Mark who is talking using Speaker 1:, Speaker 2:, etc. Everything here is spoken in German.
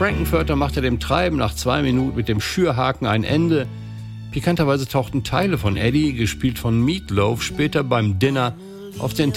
Speaker 1: Frank-N-Furter machte dem Treiben nach 2 Minuten mit dem Schürhaken ein Ende. Pikanterweise tauchten Teile von Eddie, gespielt von Meat Loaf, später beim Dinner auf den